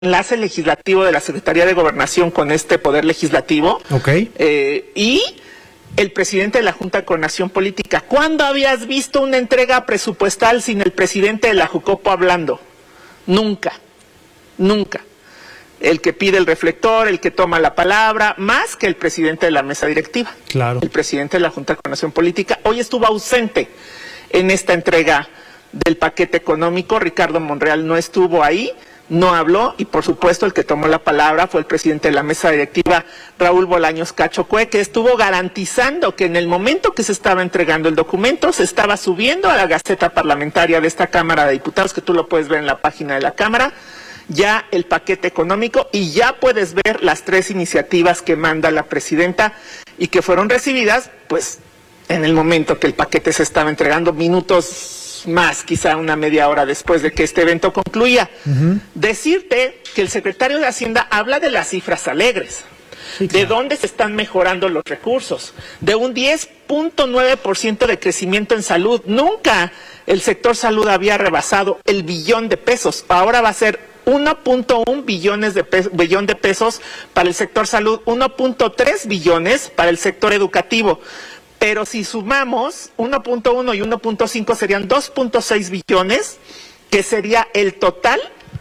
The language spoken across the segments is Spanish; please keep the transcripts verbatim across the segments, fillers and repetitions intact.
enlace legislativo de la Secretaría de Gobernación con este poder legislativo. Ok. Eh, y el presidente de la Junta de Coordinación Política. ¿Cuándo habías visto una entrega presupuestal sin el presidente de la Jucopo hablando? Nunca, nunca. El que pide el reflector, el que toma la palabra, más que el presidente de la mesa directiva. Claro. El presidente de la Junta de Coordinación Política hoy estuvo ausente en esta entrega del paquete económico. Ricardo Monreal no estuvo ahí, no habló, y por supuesto el que tomó la palabra fue el presidente de la mesa directiva, Raúl Bolaños Cacho Cue, que estuvo garantizando que en el momento que se estaba entregando el documento se estaba subiendo a la Gaceta Parlamentaria de esta Cámara de Diputados, que tú lo puedes ver en la página de la Cámara, ya el paquete económico, y ya puedes ver las tres iniciativas que manda la presidenta y que fueron recibidas pues en el momento que el paquete se estaba entregando, minutos más, quizá una media hora después de que este evento concluía. Uh-huh. Decirte que el secretario de Hacienda habla de las cifras alegres, sí, claro, de dónde se están mejorando los recursos, de un diez punto nueve por ciento de crecimiento en salud. Nunca el sector salud había rebasado el billón de pesos, ahora va a ser uno punto uno billones de pesos, billón de pesos para el sector salud, uno punto tres billones para el sector educativo. Pero si sumamos uno punto uno y uno punto cinco serían dos punto seis billones, que sería el total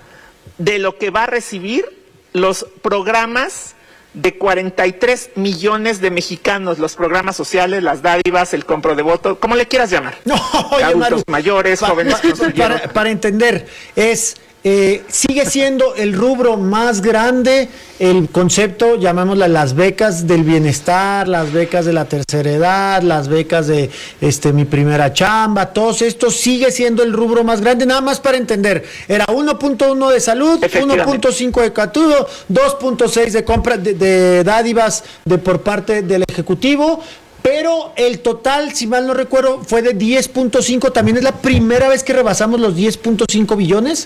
de lo que va a recibir los programas de cuarenta y tres millones de mexicanos, los programas sociales, las dádivas, el compro de voto, como le quieras llamar. No, oye, adultos Maru, mayores, pa, jóvenes. Pa, para, para entender, es... Eh, sigue siendo el rubro más grande el concepto, llamémosla, las becas del bienestar, las becas de la tercera edad, las becas de este mi primera chamba, todos estos sigue siendo el rubro más grande. Nada más para entender, era uno punto uno de salud, uno punto cinco de catudo, dos punto seis de compra de, de dádivas de por parte del Ejecutivo. Pero el total, si mal no recuerdo, fue de diez punto cinco. ¿También es la primera vez que rebasamos los diez punto cinco billones?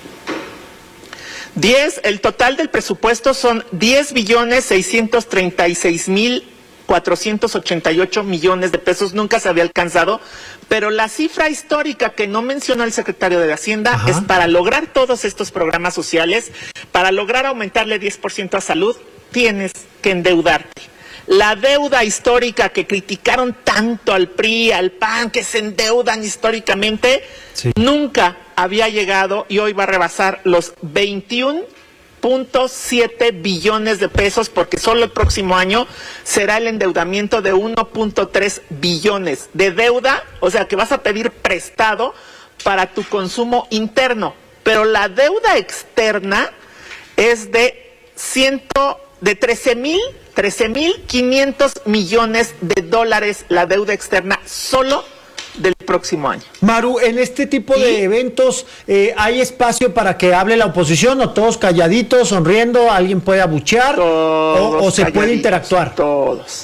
diez, el total del presupuesto son diez billones seiscientos treinta y seis mil cuatrocientos ochenta y ocho millones de pesos. Nunca se había alcanzado, pero la cifra histórica que no mencionó el secretario de Hacienda, ajá, es para lograr todos estos programas sociales, para lograr aumentarle diez por ciento a salud, tienes que endeudarte. La deuda histórica que criticaron tanto al P R I, al P A N, que se endeudan históricamente, sí, nunca había llegado y hoy va a rebasar los veintiuno punto siete billones de pesos, porque solo el próximo año será el endeudamiento de uno punto tres billones de deuda, o sea que vas a pedir prestado para tu consumo interno, pero la deuda externa es de ciento de trece mil quinientos millones de dólares, la deuda externa solo del próximo año. Maru, en este tipo ¿Y? de eventos eh, ¿hay espacio para que hable la oposición o todos calladitos, sonriendo, alguien puede abuchear o, o se puede interactuar? Todos.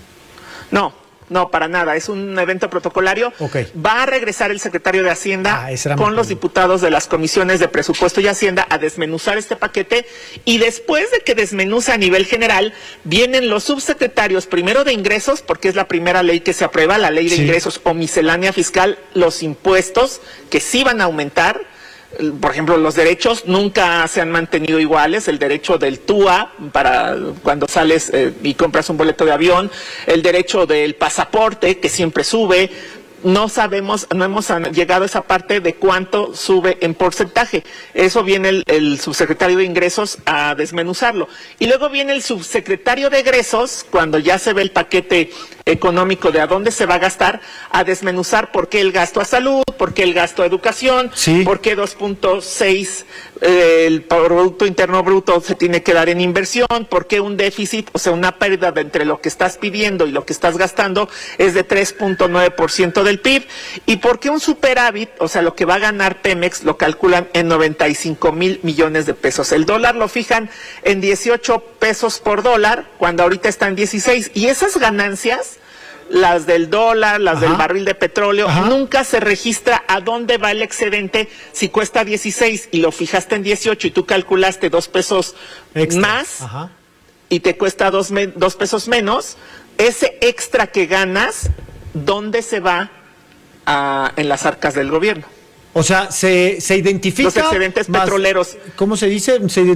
No, no, para nada, es un evento protocolario. Okay. Va a regresar el secretario de Hacienda ah, con los diputados de las comisiones de Presupuesto y Hacienda a desmenuzar este paquete, y después de que desmenuza a nivel general, vienen los subsecretarios, primero de ingresos, porque es la primera ley que se aprueba, la ley de sí. ingresos o miscelánea fiscal, los impuestos que sí van a aumentar. Por ejemplo, los derechos nunca se han mantenido iguales, el derecho del T U A para cuando sales eh, y compras un boleto de avión, el derecho del pasaporte que siempre sube. No sabemos, no hemos llegado a esa parte de cuánto sube en porcentaje. Eso viene el, el subsecretario de Ingresos a desmenuzarlo. Y luego viene el subsecretario de Egresos, cuando ya se ve el paquete económico de a dónde se va a gastar, a desmenuzar por qué el gasto a salud, por qué el gasto a educación, sí. por qué dos punto seis eh, el Producto Interno Bruto se tiene que dar en inversión, por qué un déficit, o sea, una pérdida de entre lo que estás pidiendo y lo que estás gastando es de tres punto nueve por ciento del P I B, y por qué un superávit, o sea, lo que va a ganar Pemex lo calculan en noventa y cinco mil millones de pesos. El dólar lo fijan en dieciocho pesos por dólar, cuando ahorita está en dieciséis, y esas ganancias, las del dólar, las Ajá. del barril de petróleo, Ajá. nunca se registra a dónde va el excedente. Si cuesta dieciséis y lo fijaste en dieciocho y tú calculaste dos pesos extra. más Ajá. y te cuesta dos, me, dos pesos menos, ese extra que ganas, ¿dónde se va a, en las arcas del gobierno? O sea, se, se identifica... Los excedentes más, petroleros. ¿Cómo se dice? Se